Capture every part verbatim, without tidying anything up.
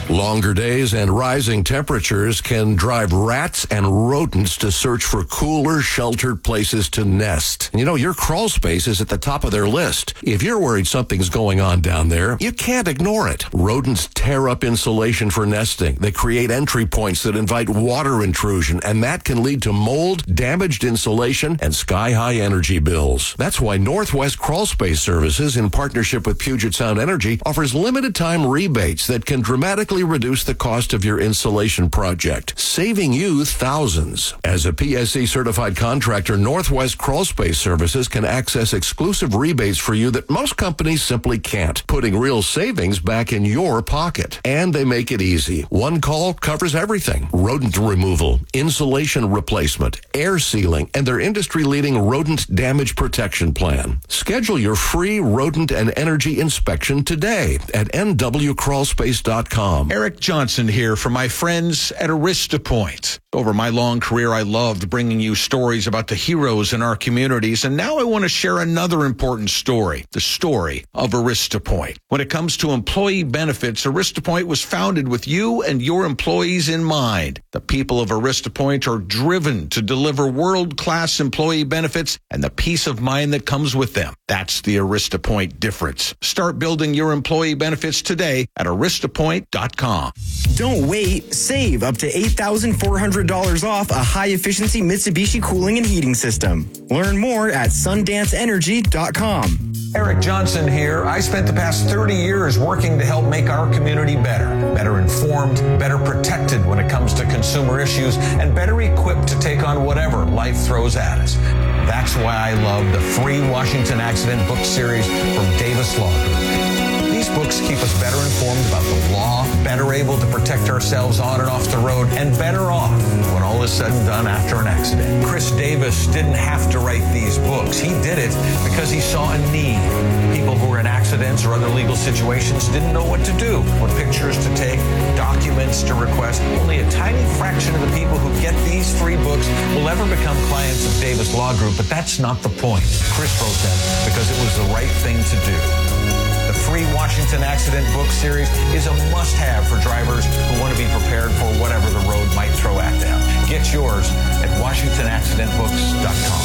Longer days and rising temperatures can drive rats and rodents to search for cooler, sheltered places to nest. And you know, your crawl space is at the top of their list. If you're worried something's going on down there, you can't ignore it. Rodents tear up insulation for nesting. They create entry points that invite water intrusion, and that can lead to mold, damaged insulation, and sky-high energy bills. That's why Northwest Crawl Space Services, in partnership with Puget Sound Energy, offers limited-time rebates that can dramatically reduce the cost of your insulation project, saving you thousands. As a P S C certified contractor, Northwest Crawl Space Services can access exclusive rebates for you that most companies simply can't, putting real savings back in your pocket. And they make it easy. One call covers everything: rodent removal, insulation replacement, air sealing, and their industry-leading rodent damage protection plan. Schedule your free rodent and energy inspection today at N W crawl space dot com. Eric Johnson here for my friends at AristaPoint. Over my long career, I loved bringing you stories about the heroes in our communities, and now I want to share another important story, the story of AristaPoint. When it comes to employee benefits, AristaPoint was founded with you and your employees in mind. The people of AristaPoint are driven to deliver world-class employee benefits and the peace of mind that comes with them. That's the AristaPoint difference. Start building your employee benefits today at arista point dot com. Don't wait. Save up to eight thousand four hundred dollars off a high-efficiency Mitsubishi cooling and heating system. Learn more at sundance energy dot com. Eric Johnson here. I spent the past thirty years working to help make our community better. Better informed, better protected when it comes to consumer issues, and better equipped to take on whatever life throws at us. That's why I love the free Washington Accident book series from Davis Law Group. These books keep us better informed about the law, better able to protect ourselves on and off the road, and better off when all is said and done after an accident. Chris Davis didn't have to write these books. He did it because he saw a need. People who were in accidents or other legal situations didn't know what to do, what pictures to take, documents to request. Only a tiny fraction of the people who get these three books will ever become clients of Davis Law Group, but that's not the point. Chris wrote them because it was the right thing to do. The free Washington Accident book series is a must-have for drivers who want to be prepared for whatever the road might throw at them. Get yours at washington accident books dot com.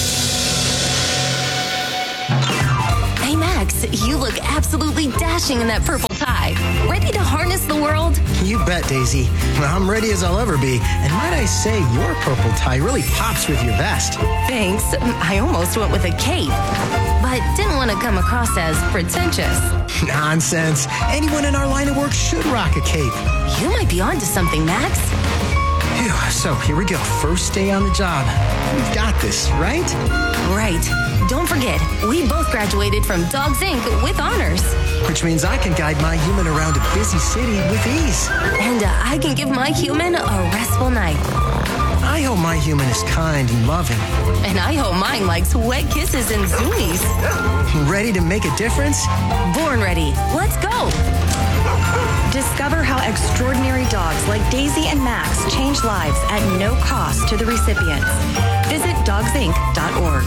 Hey, Max, you look absolutely dashing in that purple tie. Ready to harness the world? You bet, Daisy. I'm ready as I'll ever be. And might I say, your purple tie really pops with your vest. Thanks. I almost went with a cape, but didn't want to come across as pretentious. Nonsense. Anyone in our line of work should rock a cape. You might be onto something, Max. Phew, so here we go. First day on the job. We've got this, right? Right. Don't forget, we both graduated from Dogs Incorporated with honors. Which means I can guide my human around a busy city with ease. And uh, I can give my human a restful night. I hope my human is kind and loving. And I hope mine likes wet kisses and zoomies. Ready to make a difference? Born ready. Let's go. Discover how extraordinary dogs like Daisy and Max change lives at no cost to the recipients. Visit dogs inc dot org.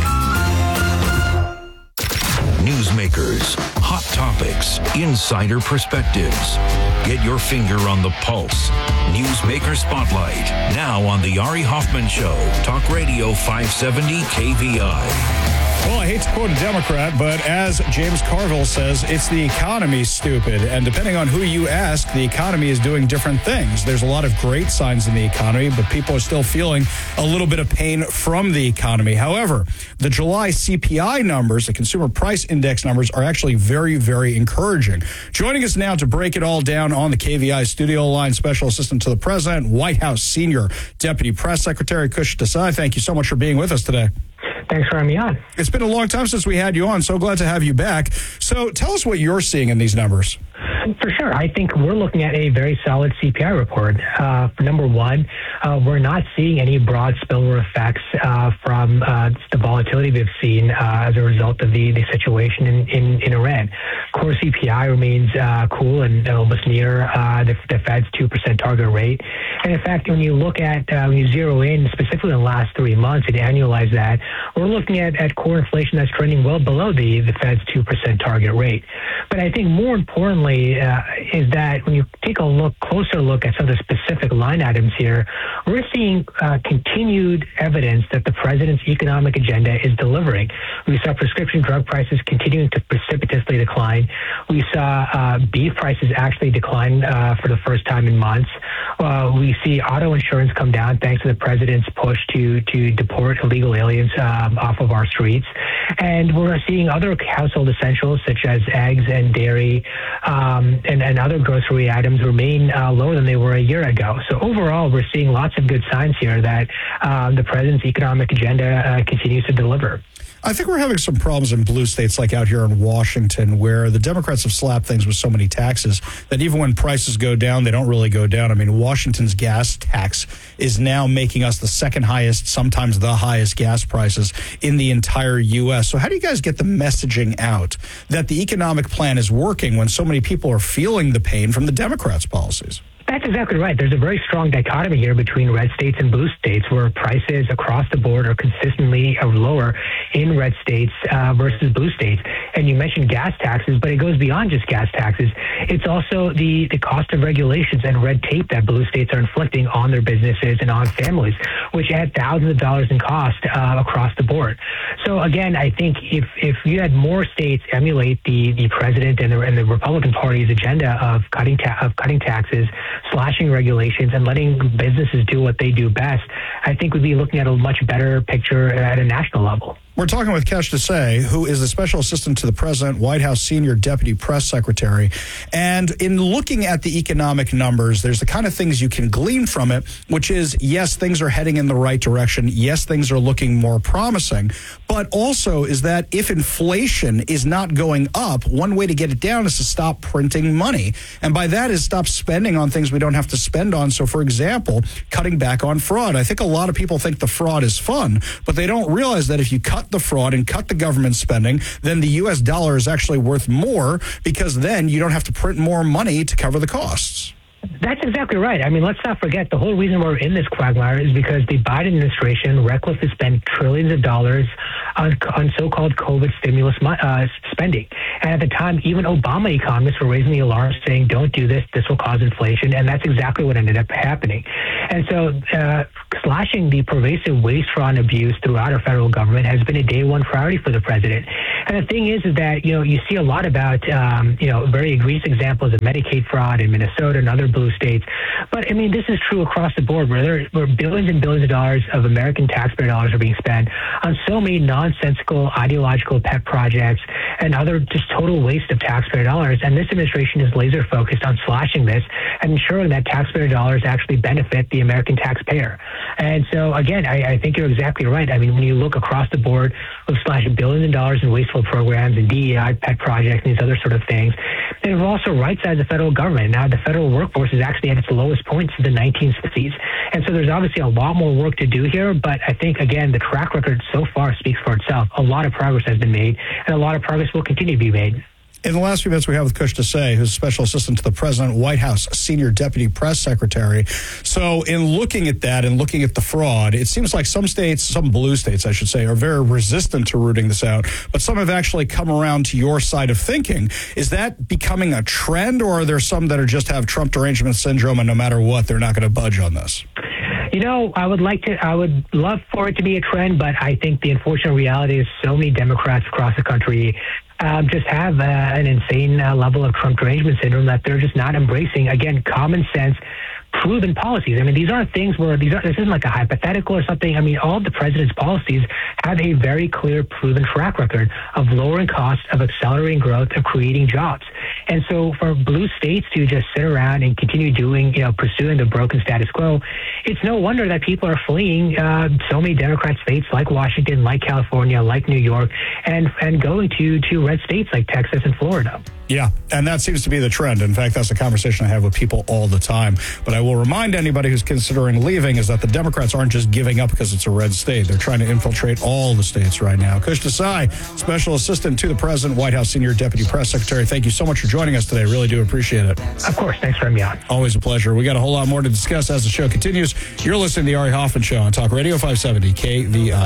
Newsmakers, hot topics, insider perspectives. Get your finger on the pulse. Newsmaker Spotlight, now on The Ari Hoffman Show, Talk Radio five seventy K V I. Well, I hate to quote a Democrat, but as James Carville says, it's the economy, stupid. And depending on who you ask, the economy is doing different things. There's a lot of great signs in the economy, but people are still feeling a little bit of pain from the economy. However, the July C P I numbers, the Consumer Price Index numbers, are actually very, very encouraging. Joining us now to break it all down on the K V I studio line, Special Assistant to the President, White House Senior Deputy Press Secretary Kush Desai. Thank you so much for being with us today. Thanks for having me on. It's been a long time since we had you on. So glad to have you back. So tell us what you're seeing in these numbers. For sure. I think we're looking at a very solid C P I report. Uh, for number one, uh, we're not seeing any broad spillover effects uh, from uh, the volatility we've seen uh, as a result of the, the situation in, in, in Iran. Of core C P I remains uh, cool and almost near uh, the, the Fed's two percent target rate. And in fact, when you look at, uh, when you zero in specifically in the last three months and annualize that, we're looking at, at core inflation that's trending well below the, the Fed's two percent target rate. But I think more importantly uh, is that when you take a look, closer look at some of the specific line items here, we're seeing uh, continued evidence that the president's economic agenda is delivering. We saw prescription drug prices continuing to precipitously decline. We saw uh, beef prices actually decline uh, for the first time in months. Uh, we see auto insurance come down thanks to the president's push to to deport illegal aliens um, off of our streets. And we're seeing other household essentials such as eggs and dairy um, and, and other grocery items remain uh, lower than they were a year ago. So overall, we're seeing lots of good signs here that uh, the president's economic agenda uh, continues to deliver. I think we're having some problems in blue states like out here in Washington where the Democrats have slapped things with so many taxes that even when prices go down, they don't really go down. I mean, Washington's gas tax is now making us the second highest, sometimes the highest gas prices in the entire U S. So how do you guys get the messaging out that the economic plan is working when so many people are feeling the pain from the Democrats' policies? That's exactly right. There's a very strong dichotomy here between red states and blue states where prices across the board are consistently lower in red states uh, versus blue states. And you mentioned gas taxes, but it goes beyond just gas taxes. It's also the, the cost of regulations and red tape that blue states are inflicting on their businesses and on families, which add thousands of dollars in cost uh, across the board. So again, I think if, if you had more states emulate the, the president and the, and the Republican Party's agenda of cutting ta- of cutting taxes, slashing regulations, and letting businesses do what they do best, I think we'd be looking at a much better picture at a national level. We're talking with Kesh Desai, who is the Special Assistant to the President, White House Senior Deputy Press Secretary. And in looking at the economic numbers, there's the kind of things you can glean from it, which is, yes, things are heading in the right direction. Yes, things are looking more promising. But also is that if inflation is not going up, one way to get it down is to stop printing money. And by that is stop spending on things we don't have to spend on. So, for example, cutting back on fraud. I think a lot of people think the fraud is fun, but they don't realize that if you cut the fraud and cut the government spending, then the U S dollar is actually worth more because then you don't have to print more money to cover the costs. That's exactly right. I mean, let's not forget the whole reason we're in this quagmire is because the Biden administration recklessly spent trillions of dollars on, on so-called COVID stimulus uh, spending. And at the time, even Obama economists were raising the alarm saying, don't do this, this will cause inflation. And that's exactly what ended up happening. And so uh, slashing the pervasive waste, fraud, and abuse throughout our federal government has been a day one priority for the president. And the thing is, is that, you know, you see a lot about, um, you know, very egregious examples of Medicaid fraud in Minnesota and other blue states. But I mean, this is true across the board where there where billions and billions of dollars of American taxpayer dollars are being spent on so many nonsensical ideological pet projects and other just total waste of taxpayer dollars. And this administration is laser focused on slashing this and ensuring that taxpayer dollars actually benefit the American taxpayer. And so again, I, I think you're exactly right. I mean, when you look across the board, we've slashed billions of dollars in wasteful programs and D E I pet projects and these other sort of things. And we've also right-sized the federal government. Now the federal workforce is actually at its lowest point since the nineteen sixties. And so there's obviously a lot more work to do here. But I think, again, the track record so far speaks for itself. A lot of progress has been made, and a lot of progress will continue to be made. In the last few minutes, we have with Kesh Desai, who's Special Assistant to the President, White House Senior Deputy Press Secretary. So in looking at that and looking at the fraud, it seems like some states, some blue states, I should say, are very resistant to rooting this out, but some have actually come around to your side of thinking. Is that becoming a trend, or are there some that are just have Trump derangement syndrome and no matter what, they're not going to budge on this? You know, I would like to, I would love for it to be a trend, but I think the unfortunate reality is so many Democrats across the country um, just have uh, an insane uh, level of Trump derangement syndrome that they're just not embracing, again, common sense, proven policies. I mean, these aren't things where these are, this isn't like a hypothetical or something. I mean, all of the president's policies have a very clear, proven track record of lowering costs, of accelerating growth, of creating jobs. And so for blue states to just sit around and continue doing, you know, pursuing the broken status quo, it's no wonder that people are fleeing uh, so many Democrat states like Washington, like California, like New York, and, and going to, to red states like Texas and Florida. Yeah, and that seems to be the trend. In fact, that's a conversation I have with people all the time. But I will will remind anybody who's considering leaving is that the Democrats aren't just giving up because it's a red state. They're trying to infiltrate all the states right now. Kush Desai, Special Assistant to the President, White House Senior Deputy Press Secretary, thank you so much for joining us today. Really do appreciate it. Of course. Thanks for having me on. Always a pleasure. We got a whole lot more to discuss as the show continues. You're listening to The Ari Hoffman Show on Talk Radio five seventy K V I.